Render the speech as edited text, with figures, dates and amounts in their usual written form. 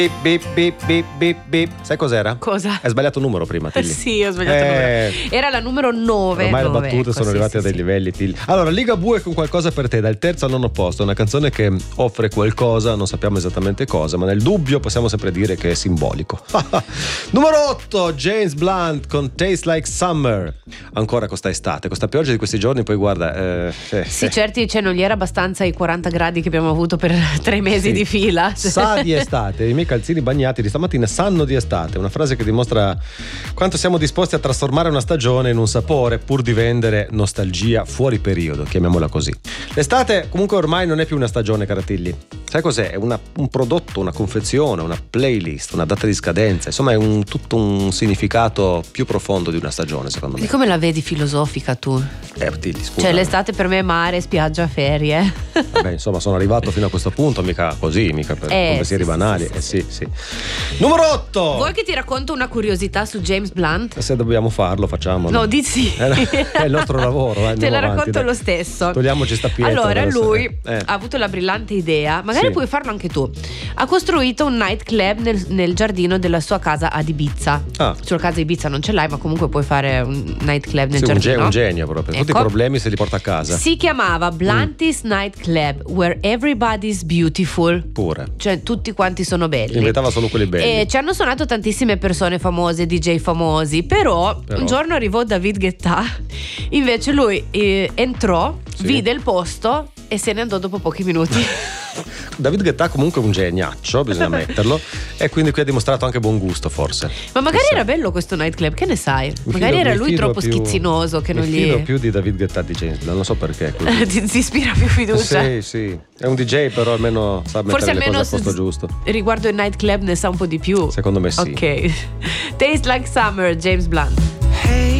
Bip, bip, bip, bip, bip, bip. Sai cos'era? Cosa? Hai sbagliato numero prima, Tilly. Sì, ho sbagliato numero. Era la numero 9. Ormai le battute sono arrivate a dei livelli, Tilly. Allora, Ligabue con qualcosa per te, dal terzo al nono posto. Una canzone che offre qualcosa, non sappiamo esattamente cosa, ma nel dubbio possiamo sempre dire che è simbolico. Numero 8, James Blunt con Taste Like Summer. Ancora questa estate, questa pioggia di questi giorni, poi guarda. Sì, certi, cioè non gli era abbastanza i 40 gradi che abbiamo avuto per 3 mesi di fila. Sa di estate, i miei calzini bagnati di stamattina sanno di estate, una frase che dimostra quanto siamo disposti a trasformare una stagione in un sapore pur di vendere nostalgia fuori periodo, chiamiamola così. L'estate comunque ormai non è più una stagione, Caratilli. Sai cos'è? È un prodotto, una confezione, una playlist, una data di scadenza, insomma è tutto un significato più profondo di una stagione, secondo me. Di come la vedi filosofica tu? Tilly, scusa. Cioè l'estate per me è mare, spiaggia, ferie. Vabbè, insomma, sono arrivato fino a questo punto, mica così, mica per pensieri banali. Sì. Numero 8. Vuoi che ti racconto una curiosità su James Blunt? Se dobbiamo farlo, facciamolo. No, di sì. È il nostro lavoro. Te la avanti, racconto dai. lo stesso. Togliamoci sta pietra. Allora, lui ha avuto la brillante idea, magari puoi farlo anche tu. Ha costruito un nightclub nel giardino della sua casa ad Ibiza. Sulla casa Ibiza non ce l'hai, ma comunque puoi fare un nightclub nel giardino. Un genio proprio. Tutti i problemi se li porta a casa. Si chiamava Blunt's Nightclub, where everybody's beautiful. Pure. Cioè tutti quanti sono belli. Inventava solo quelli belli. E ci hanno suonato tantissime persone famose, DJ famosi, però un giorno arrivò David Guetta. Invece lui entrò, vide il posto e se ne andò dopo pochi minuti. David Guetta comunque è un geniaccio, bisogna metterlo, e quindi qui ha dimostrato anche buon gusto, forse. Ma magari era bello questo nightclub, che ne sai? Magari era lui troppo schizzinoso che non gli... Mi fido più di David Guetta di James, non so perché. Ti ispira più fiducia? Sì, è un DJ, però almeno sa mettere le cose al posto giusto. Riguardo il nightclub ne sa un po' di più. Secondo me sì. Ok. Taste Like Summer, James Blunt. Hey